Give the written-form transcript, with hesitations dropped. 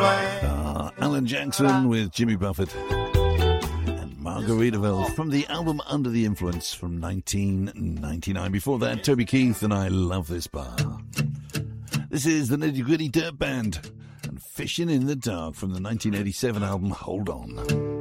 Alan Jackson with Jimmy Buffett and Margaritaville from the album Under the Influence from 1999. Before that, Toby Keith and I Love This Bar. This is the Nitty Gritty Dirt Band and Fishing in the Dark from the 1987 album Hold On.